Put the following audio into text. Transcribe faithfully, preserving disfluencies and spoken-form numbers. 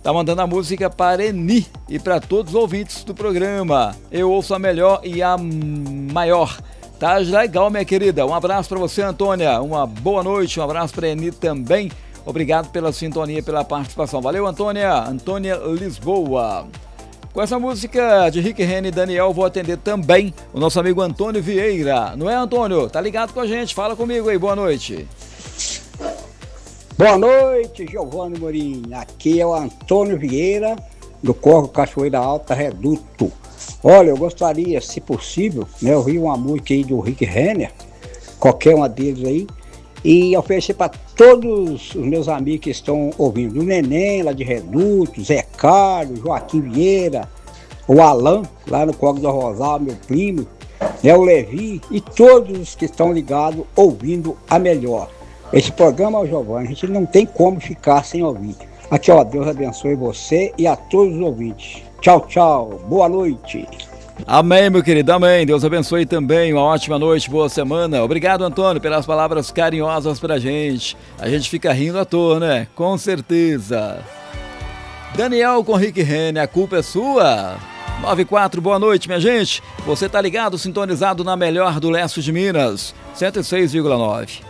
Tá mandando a música para Eni e para todos os ouvintes do programa. Eu ouço a melhor e a maior. Tá legal, minha querida. Um abraço para você, Antônia. Uma boa noite. Um abraço para Eni também. Obrigado pela sintonia, pela participação. Valeu, Antônia. Antônia Lisboa. Com essa música de Rick Renner e Daniel, vou atender também o nosso amigo Antônio Vieira. Não é, Antônio? Tá ligado com a gente? Fala comigo aí. Boa noite. Boa noite, Giovanni Morim. Aqui é o Antônio Vieira, do Corvo Cachoeira Alta Reduto. Olha, eu gostaria, se possível, né, ouvir uma música aí do Rick Renner, qualquer uma deles aí, e oferecer para todos os meus amigos que estão ouvindo. O Neném, lá de Reduto, Zé Carlos, Joaquim Vieira, o Alan, lá no Corvo do Rosal, meu primo, né, o Levi e todos os que estão ligados ouvindo a melhor. Esse programa, Giovanni, a gente não tem como ficar sem ouvir. Aqui, ó, Deus abençoe você e a todos os ouvintes. Tchau, tchau. Boa noite. Amém, meu querido. Amém. Deus abençoe também. Uma ótima noite, boa semana. Obrigado, Antônio, pelas palavras carinhosas pra gente. A gente fica rindo à toa, né? Com certeza. Daniel com Rick Renner, a culpa é sua. nove quatro, boa noite, minha gente. Você tá ligado, sintonizado na melhor do leste de Minas, cento e seis vírgula nove.